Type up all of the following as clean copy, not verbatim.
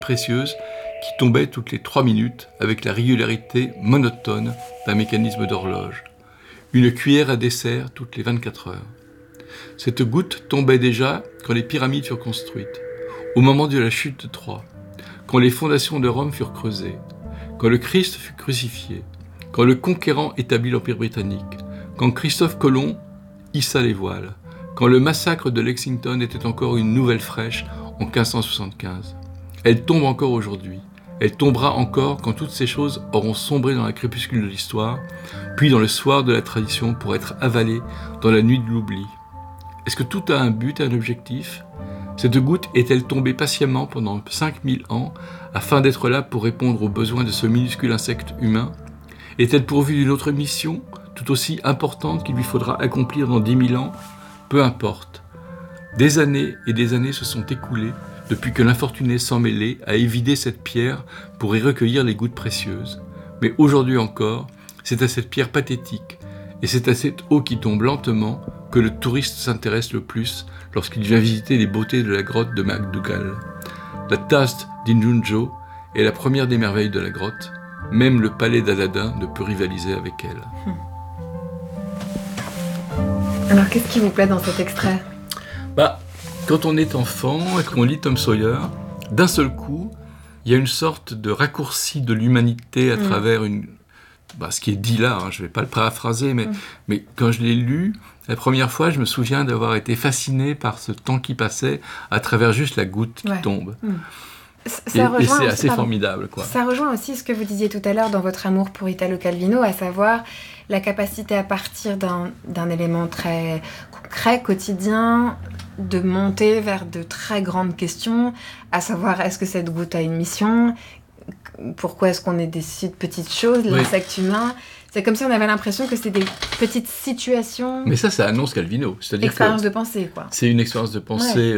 précieuses qui tombaient toutes les 3 minutes avec la régularité monotone d'un mécanisme d'horloge. Une cuillère à dessert toutes les 24 heures. Cette goutte tombait déjà quand les pyramides furent construites, au moment de la chute de Troie, quand les fondations de Rome furent creusées, quand le Christ fut crucifié, quand le conquérant établit l'Empire britannique, quand Christophe Colomb hissa les voiles, quand le massacre de Lexington était encore une nouvelle fraîche en 1575. Elle tombe encore aujourd'hui. Elle tombera encore quand toutes ces choses auront sombré dans la crépuscule de l'histoire, puis dans le soir de la tradition pour être avalées dans la nuit de l'oubli. Est-ce que tout a un but, un objectif ? Cette goutte est-elle tombée patiemment pendant 5000 ans afin d'être là pour répondre aux besoins de ce minuscule insecte humain ? Est-elle pourvue d'une autre mission, tout aussi importante qu'il lui faudra accomplir dans 10 000 ans ? Peu importe. Des années et des années se sont écoulées depuis que l'infortuné sans mêlé a évidé cette pierre pour y recueillir les gouttes précieuses. Mais aujourd'hui encore, c'est à cette pierre pathétique et c'est à cette eau qui tombe lentement que le touriste s'intéresse le plus lorsqu'il vient visiter les beautés de la grotte de MacDougall. La tasse d'Injunjo est la première des merveilles de la grotte. Même le palais d'Aladin ne peut rivaliser avec elle. Alors, qu'est-ce qui vous plaît dans cet extrait ? Quand on est enfant et qu'on lit Tom Sawyer, d'un seul coup, il y a une sorte de raccourci de l'humanité à travers ce qui est dit là, je ne vais pas le paraphraser, mais quand je l'ai lu, la première fois, je me souviens d'avoir été fasciné par ce temps qui passait à travers juste la goutte qui tombe. Et c'est assez formidable, quoi. Ça rejoint aussi ce que vous disiez tout à l'heure dans votre amour pour Italo Calvino, à savoir la capacité à partir d'un élément très concret, quotidien, de monter vers de très grandes questions, à savoir est-ce que cette goutte a une mission ? Pourquoi est-ce qu'on est des si petites choses, l'insecte humain ? C'est comme si on avait l'impression que c'était des petites situations... Mais ça annonce Calvino. C'est-à-dire expérience de pensée, quoi. C'est une expérience de pensée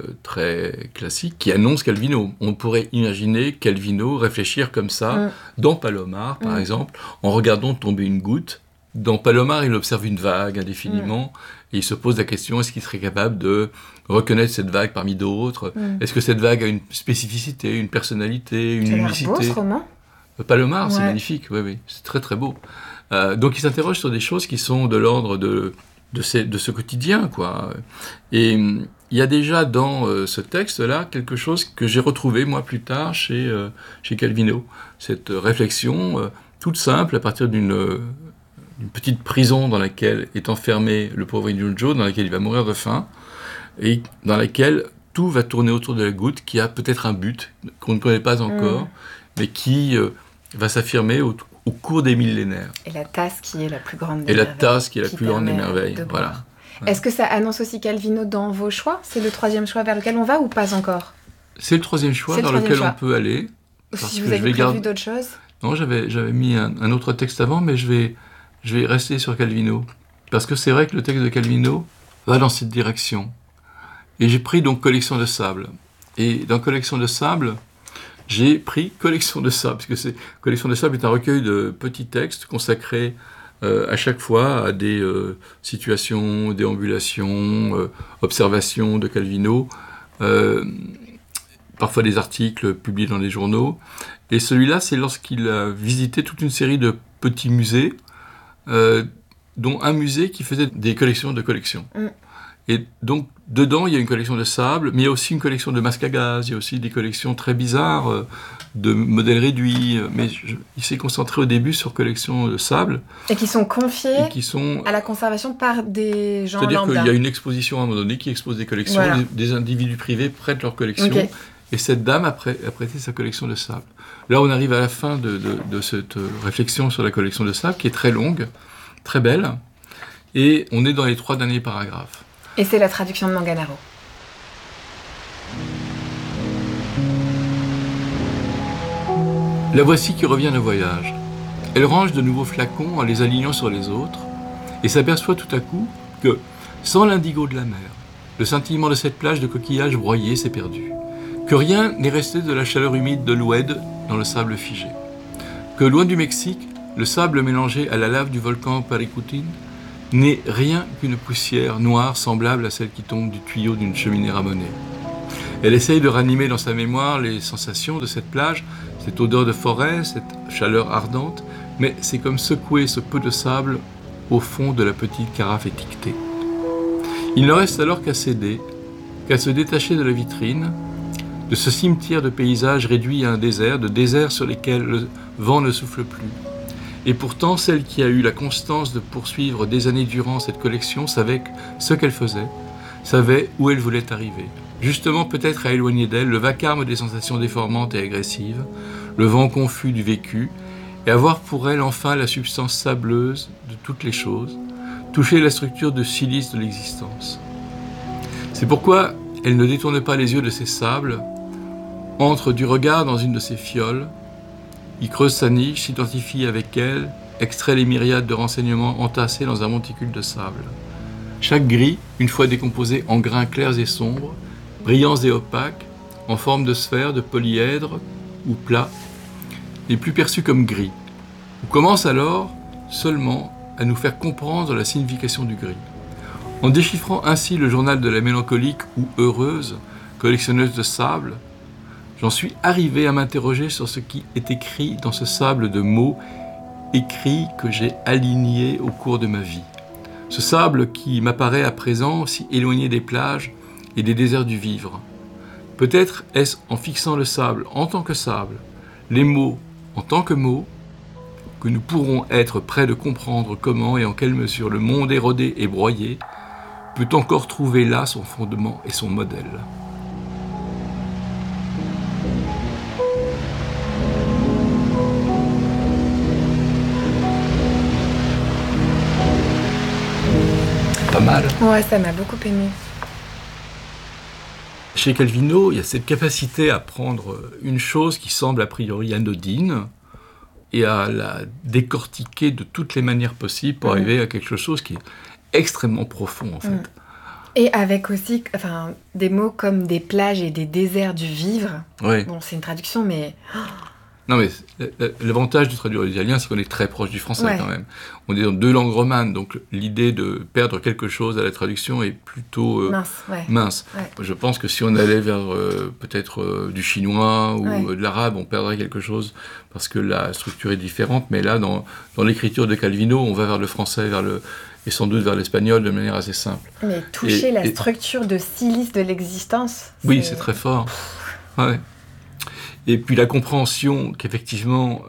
très classique qui annonce Calvino. On pourrait imaginer Calvino réfléchir comme ça dans Palomar, par exemple, en regardant tomber une goutte. Dans Palomar, il observe une vague indéfiniment et il se pose la question, est-ce qu'il serait capable de reconnaître cette vague parmi d'autres ? Est-ce que cette vague a une spécificité, une personnalité, une unicité ? C'est beau, ce roman. Palomar, c'est magnifique, oui, c'est très très beau. Donc il s'interroge sur des choses qui sont de l'ordre de ce quotidien, quoi. Et il y a déjà dans ce texte-là quelque chose que j'ai retrouvé moi plus tard chez Calvino. Cette réflexion toute simple à partir d'une petite prison dans laquelle est enfermé le pauvre Injunjo, dans laquelle il va mourir de faim, et dans laquelle tout va tourner autour de la goutte qui a peut-être un but qu'on ne connaît pas encore, mais qui va s'affirmer au cours des millénaires. Et la tasse qui est la plus grande des merveilles. Voilà. Est-ce que ça annonce aussi Calvino dans vos choix ? C'est le 3e choix vers lequel on va ou pas encore ? C'est le 3e choix vers lequel on peut aller. Si vous avez prévu d'autres choses ? Non, j'avais mis un autre texte avant, mais je vais rester sur Calvino. Parce que c'est vrai que le texte de Calvino va dans cette direction. Et j'ai pris donc Collection de sable. Et dans Collection de sable, j'ai pris Collection de sable, parce que Collection de sable est un recueil de petits textes consacrés à chaque fois à des situations, déambulations, observations de Calvino, parfois des articles publiés dans les journaux. Et celui-là, c'est lorsqu'il a visité toute une série de petits musées, dont un musée qui faisait des collections de collections. Et donc, dedans, il y a une collection de sable, mais il y a aussi une collection de masques à gaz, il y a aussi des collections très bizarres de modèles réduits. Mais il s'est concentré au début sur collections de sable. Et qui sont confiées à la conservation par des gens lambda. C'est-à-dire qu'il y a une exposition à un moment donné qui expose des collections, des individus privés prêtent leurs collections, et cette dame a prêté sa collection de sable. Là, on arrive à la fin de cette réflexion sur la collection de sable, qui est très longue, très belle, et on est dans les 3 derniers paragraphes. Et c'est la traduction de Manganaro. La voici qui revient de voyage. Elle range de nouveaux flacons en les alignant sur les autres et s'aperçoit tout à coup que, sans l'indigo de la mer, le scintillement de cette plage de coquillages broyés s'est perdu, que rien n'est resté de la chaleur humide de l'Oued dans le sable figé, que loin du Mexique, le sable mélangé à la lave du volcan Paricutin n'est rien qu'une poussière noire semblable à celle qui tombe du tuyau d'une cheminée ramonée. Elle essaye de ranimer dans sa mémoire les sensations de cette plage, cette odeur de forêt, cette chaleur ardente, mais c'est comme secouer ce peu de sable au fond de la petite carafe étiquetée. Il ne reste alors qu'à céder, qu'à se détacher de la vitrine, de ce cimetière de paysages réduit à un désert, de déserts sur lesquels le vent ne souffle plus. Et pourtant, celle qui a eu la constance de poursuivre des années durant cette collection savait ce qu'elle faisait, savait où elle voulait arriver. Justement, peut-être à éloigner d'elle le vacarme des sensations déformantes et agressives, le vent confus du vécu, et avoir pour elle enfin la substance sableuse de toutes les choses, toucher la structure de silice de l'existence. C'est pourquoi elle ne détourne pas les yeux de ces sables, entre du regard dans une de ses fioles, y creuse sa niche, s'identifie avec elle, extrait les myriades de renseignements entassés dans un monticule de sable. Chaque gris, une fois décomposé en grains clairs et sombres, brillants et opaques, en forme de sphère, de polyèdre ou plat, n'est plus perçu comme gris. On commence alors seulement à nous faire comprendre la signification du gris. En déchiffrant ainsi le journal de la mélancolique ou heureuse, collectionneuse de sable, j'en suis arrivé à m'interroger sur ce qui est écrit dans ce sable de mots écrits que j'ai alignés au cours de ma vie. Ce sable qui m'apparaît à présent si éloigné des plages et des déserts du vivre. Peut-être est-ce en fixant le sable en tant que sable, les mots en tant que mots, que nous pourrons être près de comprendre comment et en quelle mesure le monde érodé et broyé peut encore trouver là son fondement et son modèle. Pas mal. Ouais, ça m'a beaucoup ému. Chez Calvino, il y a cette capacité à prendre une chose qui semble a priori anodine et à la décortiquer de toutes les manières possibles pour arriver à quelque chose qui est extrêmement profond en fait. Et avec aussi des mots comme des plages et des déserts du vivre. Oui. Bon, c'est une traduction, mais... Non, mais l'avantage de traduire l'italien, c'est qu'on est très proche du français quand même. On est dans deux langues romanes, donc l'idée de perdre quelque chose à la traduction est plutôt mince. Ouais. Je pense que si on allait vers peut-être du chinois ou de l'arabe, on perdrait quelque chose parce que la structure est différente. Mais là, dans l'écriture de Calvino, on va vers le français, et sans doute vers l'espagnol de manière assez simple. Mais toucher la structure de silice de l'existence... Oui, c'est très fort. Ouais. Et puis la compréhension qu'effectivement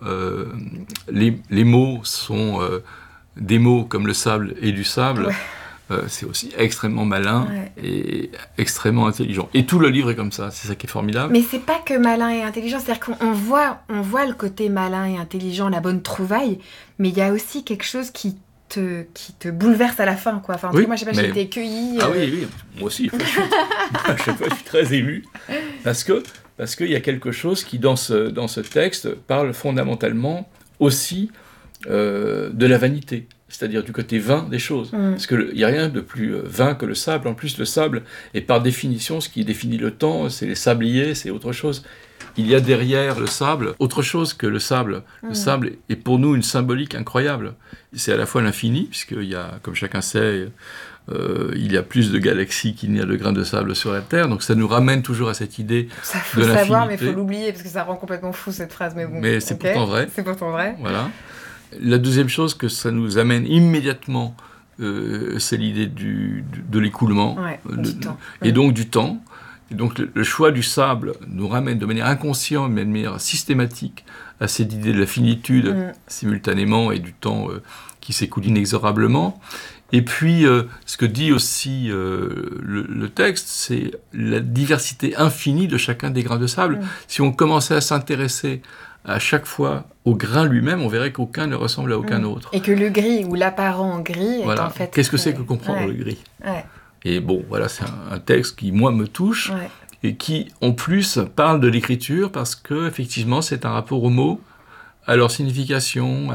les mots sont des mots comme le sable et du sable, c'est aussi extrêmement malin et extrêmement intelligent. Et tout le livre est comme ça, c'est ça qui est formidable. Mais c'est pas que malin et intelligent, c'est-à-dire qu'on voit le côté malin et intelligent, la bonne trouvaille, mais il y a aussi quelque chose qui te bouleverse à la fin, quoi. Enfin, moi, je sais pas, j'ai été cueillie. Ah oui, moi aussi. À chaque fois, je suis très ému parce qu'il y a quelque chose qui, dans ce texte, parle fondamentalement aussi de la vanité, c'est-à-dire du côté vain des choses. Parce qu'il n'y a rien de plus vain que le sable. En plus, le sable est par définition, ce qui définit le temps, c'est les sabliers, c'est autre chose. Il y a derrière le sable autre chose que le sable. Le sable est pour nous une symbolique incroyable. C'est à la fois l'infini, puisqu'il y a, comme chacun sait, il y a plus de galaxies qu'il n'y a de grains de sable sur la Terre, donc ça nous ramène toujours à cette idée ça faut de l'infinité. Savoir, mais il faut l'oublier, parce que ça rend complètement fou cette phrase, mais bon. Mais c'est pourtant vrai. C'est pourtant vrai. Voilà. La deuxième chose que ça nous amène immédiatement, c'est l'idée de l'écoulement, du temps. Et donc du temps. Et donc le choix du sable nous ramène de manière inconsciente, mais de manière systématique, à cette idée de la finitude simultanément et du temps qui s'écoule inexorablement. Et puis, ce que dit aussi le texte, c'est la diversité infinie de chacun des grains de sable. Si on commençait à s'intéresser à chaque fois au grain lui-même, on verrait qu'aucun ne ressemble à aucun autre. Et que le gris ou l'apparent gris est en fait... Qu'est-ce que c'est que comprendre le gris ? Et bon, voilà, c'est un texte qui, moi, me touche et qui, en plus, parle de l'écriture parce que, effectivement, c'est un rapport aux mots, à leur signification,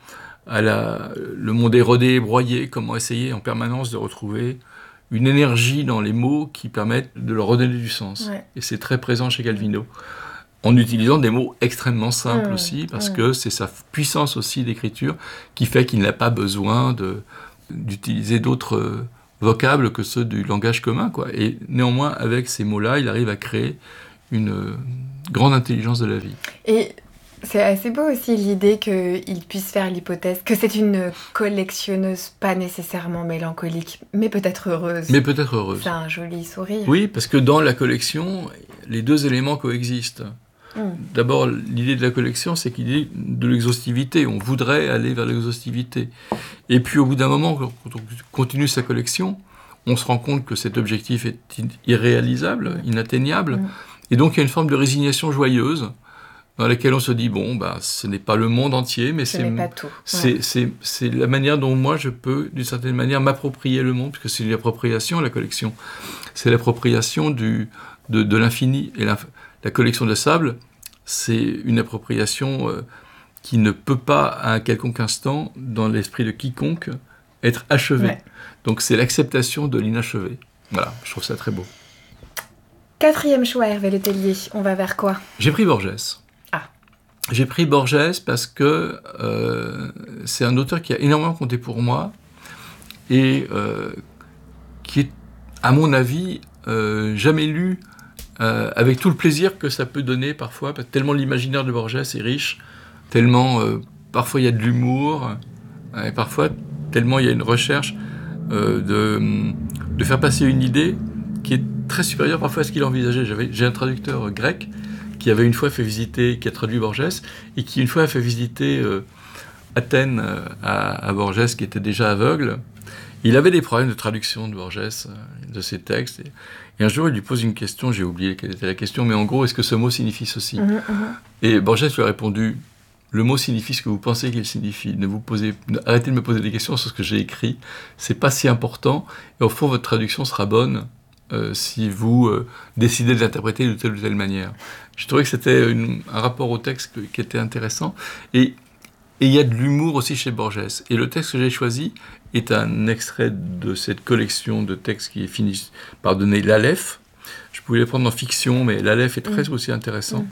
le monde érodé et broyé, comment essayer en permanence de retrouver une énergie dans les mots qui permettent de leur redonner du sens. Et c'est très présent chez Calvino. En utilisant des mots extrêmement simples aussi, parce que c'est sa puissance aussi d'écriture qui fait qu'il n'a pas besoin d'utiliser d'autres vocables que ceux du langage commun, quoi. Et néanmoins, avec ces mots-là, il arrive à créer une grande intelligence de la vie. Et c'est assez beau aussi l'idée qu'il puisse faire l'hypothèse que c'est une collectionneuse pas nécessairement mélancolique, mais peut-être heureuse. Mais peut-être heureuse. C'est un joli sourire. Oui, parce que dans la collection, les deux éléments coexistent. D'abord, l'idée de la collection, c'est qu'il y a de l'exhaustivité. On voudrait aller vers l'exhaustivité. Et puis, au bout d'un moment, quand on continue sa collection, on se rend compte que cet objectif est irréalisable, inatteignable. Et donc, il y a une forme de résignation joyeuse dans laquelle on se dit, bon, bah, ce n'est pas le monde entier, mais ce n'est pas tout. C'est la manière dont moi, je peux, d'une certaine manière, m'approprier le monde, puisque c'est l'appropriation, la collection. C'est l'appropriation de l'infini. Et la collection de sable, c'est une appropriation qui ne peut pas, à un quelconque instant, dans l'esprit de quiconque, être achevée. Ouais. Donc c'est l'acceptation de l'inachevé. Voilà, je trouve ça très beau. 4e choix, Hervé Le Tellier. On va vers quoi ? J'ai pris Borges. J'ai pris Borges parce que c'est un auteur qui a énormément compté pour moi et qui est, à mon avis, jamais lu avec tout le plaisir que ça peut donner parfois, parce que tellement l'imaginaire de Borges est riche, tellement parfois il y a de l'humour, et parfois tellement il y a une recherche de faire passer une idée qui est très supérieure parfois à ce qu'il envisageait. J'ai un traducteur grec qui avait une fois fait visiter, qui a traduit Borges, et qui une fois a fait visiter Athènes à Borges, qui était déjà aveugle. Il avait des problèmes de traduction de Borges, de ses textes, et un jour il lui pose une question, j'ai oublié quelle était la question, mais en gros, est-ce que ce mot signifie ceci ? Et Borges lui a répondu, le mot signifie ce que vous pensez qu'il signifie, arrêtez de me poser des questions sur ce que j'ai écrit, c'est pas si important, et au fond, votre traduction sera bonne, si vous décidez de l'interpréter de telle ou telle manière. Je trouvais que c'était un rapport au texte qui était intéressant. Et il y a de l'humour aussi chez Borges. Et le texte que j'ai choisi est un extrait de cette collection de textes qui est finie par donner l'Aleph. Je pouvais les prendre en fiction, mais l'Aleph est très aussi intéressant.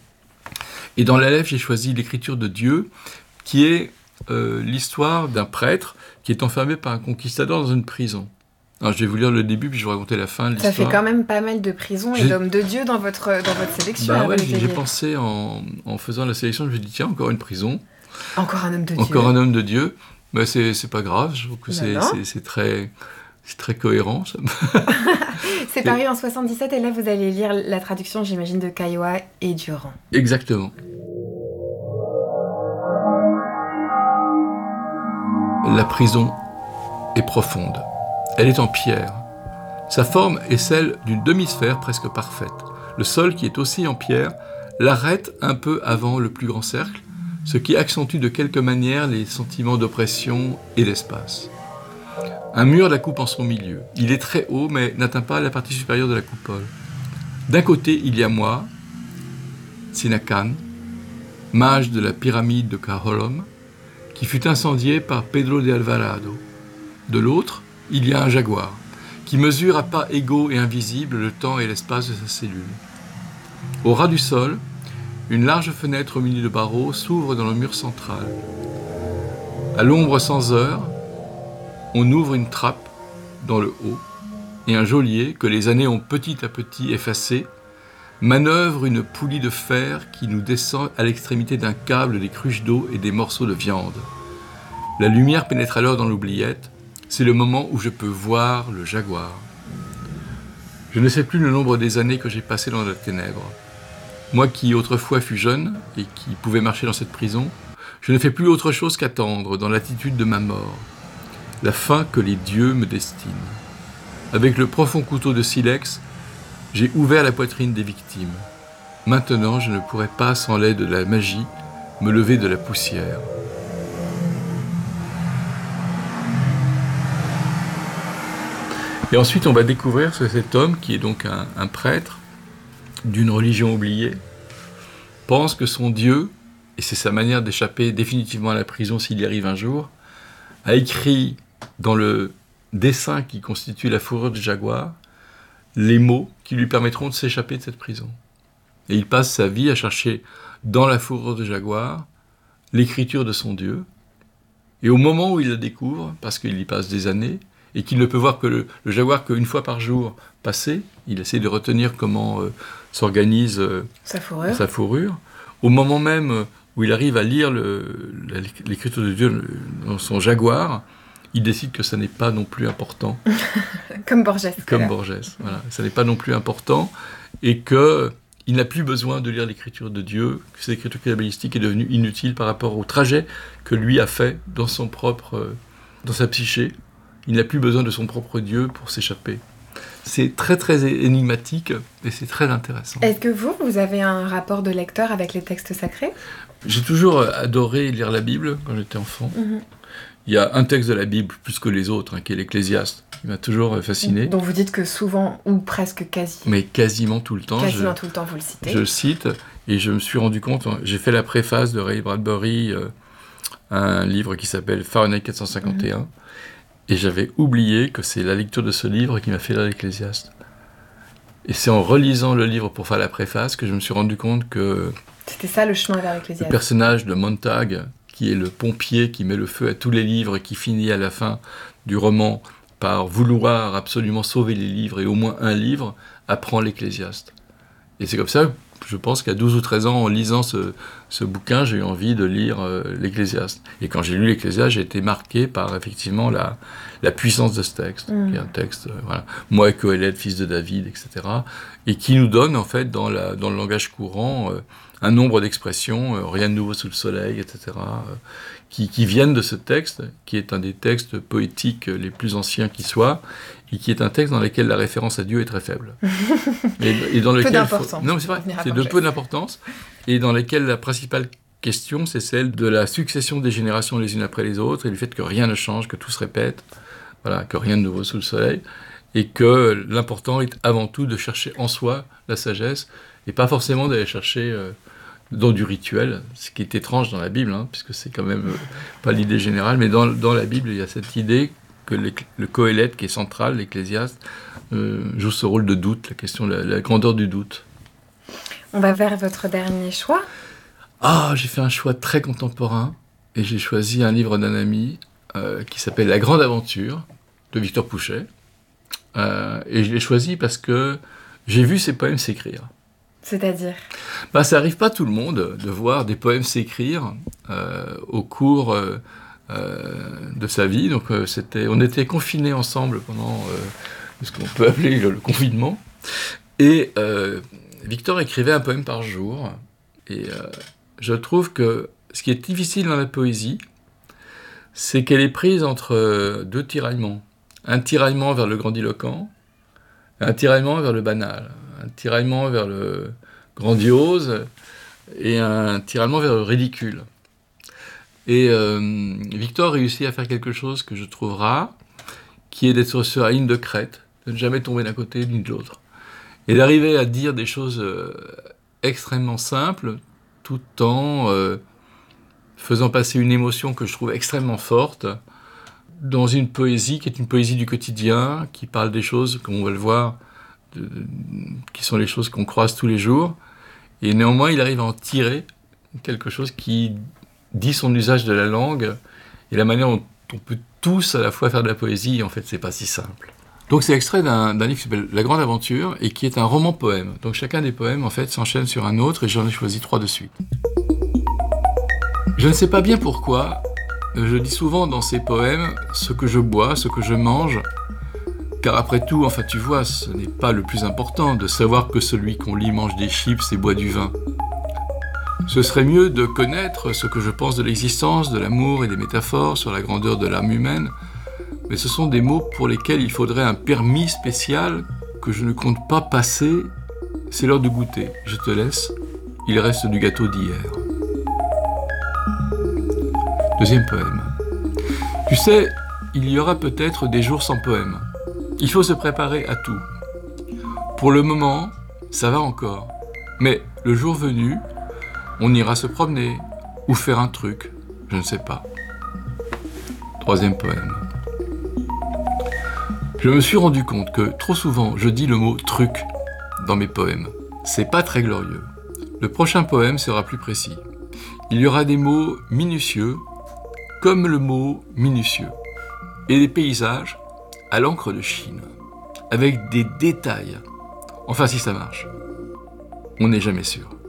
Et dans l'Aleph, j'ai choisi l'écriture de Dieu, qui est l'histoire d'un prêtre qui est enfermé par un conquistador dans une prison. Alors, je vais vous lire le début, puis je vais vous raconter la fin de l'histoire. Ça fait quand même pas mal de prisons et d'hommes de Dieu dans votre sélection. Bah ouais, j'ai pensé en faisant la sélection, je me suis dit, tiens, encore une prison. Encore un homme de Dieu. Encore un homme de Dieu. Mais c'est pas grave, je trouve que c'est très cohérent. C'est paru en 77, et là, vous allez lire la traduction, j'imagine, de Caillois et Durand. Exactement. La prison est profonde. Elle est en pierre. Sa forme est celle d'une demi-sphère presque parfaite. Le sol, qui est aussi en pierre, l'arrête un peu avant le plus grand cercle, ce qui accentue de quelque manière les sentiments d'oppression et d'espace. Un mur la coupe en son milieu. Il est très haut, mais n'atteint pas la partie supérieure de la coupole. D'un côté, il y a moi, Sinacan, mage de la pyramide de Caholom, qui fut incendié par Pedro de Alvarado. De l'autre, il y a un jaguar, qui mesure à pas égaux et invisibles le temps et l'espace de sa cellule. Au ras du sol, une large fenêtre munie de barreaux s'ouvre dans le mur central. À l'ombre sans heure, on ouvre une trappe dans le haut, et un geôlier, que les années ont petit à petit effacé, manœuvre une poulie de fer qui nous descend à l'extrémité d'un câble des cruches d'eau et des morceaux de viande. La lumière pénètre alors dans l'oubliette. C'est le moment où je peux voir le jaguar. Je ne sais plus le nombre des années que j'ai passées dans la ténèbre. Moi qui autrefois fus jeune et qui pouvais marcher dans cette prison, je ne fais plus autre chose qu'attendre dans l'attitude de ma mort, la fin que les dieux me destinent. Avec le profond couteau de silex, j'ai ouvert la poitrine des victimes. Maintenant, je ne pourrais pas, sans l'aide de la magie, me lever de la poussière. Et ensuite, on va découvrir que cet homme, qui est donc un prêtre d'une religion oubliée, pense que son Dieu, et c'est sa manière d'échapper définitivement à la prison s'il y arrive un jour, a écrit dans le dessin qui constitue la fourrure du jaguar les mots qui lui permettront de s'échapper de cette prison. Et il passe sa vie à chercher dans la fourrure du jaguar l'écriture de son Dieu. Et au moment où il la découvre, parce qu'il y passe des années, et qu'il ne peut voir que le jaguar qu'une fois par jour passer. Il essaie de retenir comment s'organise sa fourrure. Au moment même où il arrive à lire l'écriture de Dieu dans son jaguar, il décide que ça n'est pas non plus important. Comme Borges. Voilà. Ça n'est pas non plus important et qu'il n'a plus besoin de lire l'écriture de Dieu, que cette écriture kabbalistique est devenue inutile par rapport au trajet que lui a fait dans sa psyché. Il n'a plus besoin de son propre Dieu pour s'échapper. C'est très très énigmatique et c'est très intéressant. Est-ce que vous avez un rapport de lecteur avec les textes sacrés ? J'ai toujours adoré lire la Bible quand j'étais enfant. Mm-hmm. Il y a un texte de la Bible, plus que les autres, qui est l'Ecclésiaste, qui m'a toujours fasciné. Donc vous dites que souvent, ou presque quasi. Mais quasiment tout le temps. Quasiment tout le temps, vous le citez. Je le cite, et je me suis rendu compte, j'ai fait la préface de Ray Bradbury, un livre qui s'appelle Fahrenheit 451, et j'avais oublié que c'est la lecture de ce livre qui m'a fait lire l'Ecclésiaste. Et c'est en relisant le livre pour faire la préface que je me suis rendu compte que... C'était ça le chemin vers l'Ecclésiaste. Le personnage de Montag, qui est le pompier qui met le feu à tous les livres et qui finit à la fin du roman par vouloir absolument sauver les livres et au moins un livre, apprend l'Ecclésiaste. Et c'est comme ça que je pense qu'à 12 ou 13 ans, en lisant ce bouquin, j'ai eu envie de lire l'Ecclésiaste. Et quand j'ai lu l'Ecclésiaste, j'ai été marqué par effectivement la puissance de ce texte, qui est un texte, moi, Coëlette, fils de David, etc., et qui nous donne, en fait, dans le langage courant, un nombre d'expressions, rien de nouveau sous le soleil, etc., qui viennent de ce texte, qui est un des textes poétiques les plus anciens qui soient, et qui est un texte dans lequel la référence à Dieu est très faible. Et dans lequel peu d'importance. Non, mais c'est vrai, c'est de peu d'importance, et dans lequel la principale question, c'est celle de la succession des générations les unes après les autres, et du fait que rien ne change, que tout se répète, que rien de nouveau sous le soleil, et que l'important est avant tout de chercher en soi la sagesse, et pas forcément d'aller chercher dans du rituel, ce qui est étrange dans la Bible, puisque c'est quand même pas l'idée générale, mais dans la Bible, il y a cette idée que le Coëlette, qui est central, l'Ecclésiaste, joue ce rôle de doute, la question de la grandeur du doute. On va vers votre dernier choix. J'ai fait un choix très contemporain, et j'ai choisi un livre d'un ami qui s'appelle La Grande Aventure, de Victor Pouchet, et je l'ai choisi parce que j'ai vu ses poèmes s'écrire. C'est-à-dire ? Ça n'arrive pas à tout le monde de voir des poèmes s'écrire au cours de sa vie. Donc, on était confinés ensemble pendant ce qu'on peut appeler le confinement. Et Victor écrivait un poème par jour. Et je trouve que ce qui est difficile dans la poésie, c'est qu'elle est prise entre deux tiraillements. Un tiraillement vers le grandiloquent, un tiraillement vers le banal. Un tiraillement vers le grandiose et un tiraillement vers le ridicule. Et Victor réussit à faire quelque chose que je trouve rare, qui est d'être sur la ligne de crête, de ne jamais tomber d'un côté ni de l'autre. Et d'arriver à dire des choses extrêmement simples, tout en faisant passer une émotion que je trouve extrêmement forte, dans une poésie qui est une poésie du quotidien, qui parle des choses, comme on va le voir, qui sont les choses qu'on croise tous les jours, et néanmoins il arrive à en tirer quelque chose qui dit son usage de la langue et la manière dont on peut tous à la fois faire de la poésie, et en fait c'est pas si simple. Donc c'est extrait d'un livre qui s'appelle La Grande Aventure et qui est un roman-poème. Donc chacun des poèmes en fait s'enchaîne sur un autre et j'en ai choisi 3 de suite. Je ne sais pas bien pourquoi, je dis souvent dans ces poèmes ce que je bois, ce que je mange, car après tout, enfin tu vois, ce n'est pas le plus important de savoir que celui qu'on lit mange des chips et boit du vin. Ce serait mieux de connaître ce que je pense de l'existence, de l'amour et des métaphores sur la grandeur de l'âme humaine, mais ce sont des mots pour lesquels il faudrait un permis spécial que je ne compte pas passer. C'est l'heure de goûter, je te laisse, il reste du gâteau d'hier. Deuxième poème. Tu sais, il y aura peut-être des jours sans poème. Il faut se préparer à tout. Pour le moment, ça va encore. Mais le jour venu, on ira se promener ou faire un truc, je ne sais pas. Troisième poème. Je me suis rendu compte que trop souvent je dis le mot « truc » dans mes poèmes. C'est pas très glorieux. Le prochain poème sera plus précis. Il y aura des mots minutieux, comme le mot minutieux. Et des paysages, à l'encre de Chine, avec des détails. Enfin, si ça marche, on n'est jamais sûr.